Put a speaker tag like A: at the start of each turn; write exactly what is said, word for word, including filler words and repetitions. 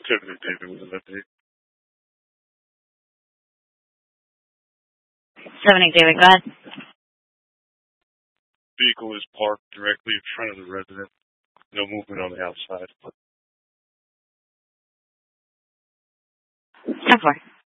A: Tiffany David with an update.
B: Tiffany David, go ahead.
A: Vehicle is parked directly in front of the resident. No movement on the outside.
B: ten four.